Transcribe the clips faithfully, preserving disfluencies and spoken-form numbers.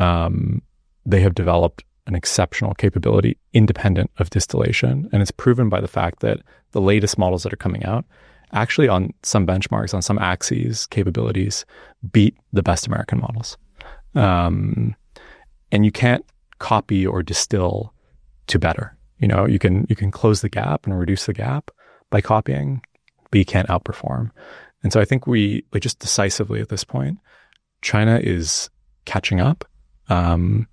um, they have developed an exceptional capability independent of distillation. And it's proven by the fact that the latest models that are coming out actually on some benchmarks, on some axes, capabilities, beat the best American models. Um, and you can't copy or distill to better. You know, you can you can close the gap and reduce the gap by copying, but you can't outperform. And so I think we, like just decisively at this point, China is catching up. Um,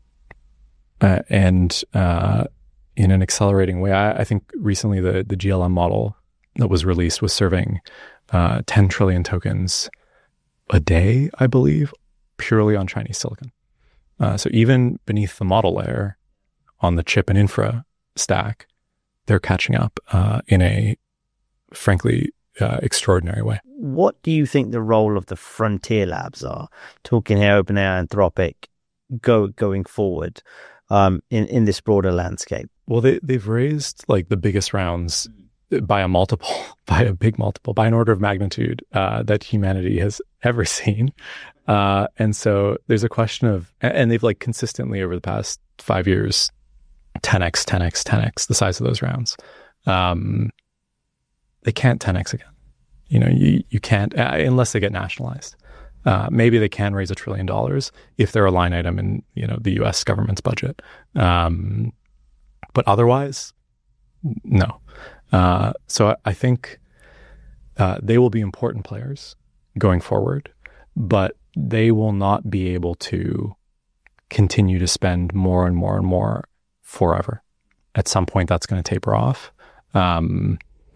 uh, and uh, in an accelerating way. I, I think recently the, the G L M model that was released was serving uh, ten trillion tokens a day, I believe, purely on Chinese silicon. Uh, so even beneath the model layer on the chip and infra stack, they're catching up uh, in a, frankly, uh, extraordinary way. What do you think the role of the frontier labs are, talking here OpenAI, Anthropic, go, going forward um, in, in this broader landscape? Well, they, they've raised like the biggest rounds by a multiple, by a big multiple, by an order of magnitude uh, that humanity has ever seen. Uh, and so there's a question of, and they've like consistently over the past five years, ten x, ten x, ten x the size of those rounds. Um, they can't ten x again. You know, you, you can't, uh, unless they get nationalized. Uh, maybe they can raise a trillion dollars if they're a line item in, you know, the U S government's budget. Um, but otherwise, no. Uh, so I think uh, they will be important players going forward, but they will not be able to continue to spend more and more and more forever. At some point, that's going to taper off. Um,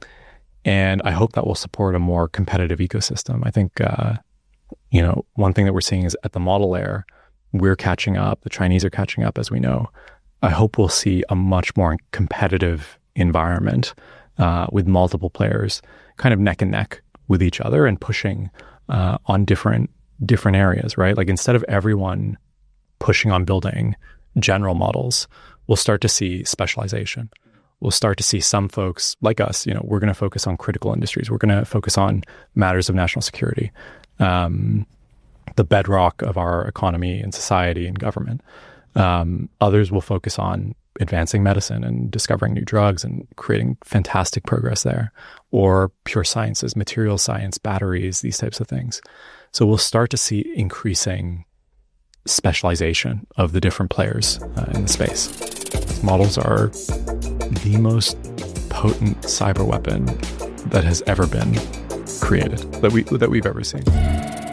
and I hope that will support a more competitive ecosystem. I think, uh, you know, one thing that we're seeing is at the model layer, we're catching up. The Chinese are catching up, as we know. I hope we'll see a much more competitive environment uh, with multiple players kind of neck and neck with each other and pushing uh, on different different areas, right? Like instead of everyone pushing on building general models, we'll start to see specialization. We'll start to see some folks like us, you know, we're going to focus on critical industries. We're going to focus on matters of national security, um, the bedrock of our economy and society and government. Um, others will focus on advancing medicine and discovering new drugs and creating fantastic progress there, or pure sciences, material science, batteries, these types of things. So we'll start to see increasing specialization of the different players uh, in the space. Models are the most potent cyber weapon that has ever been created, that we that we've ever seen.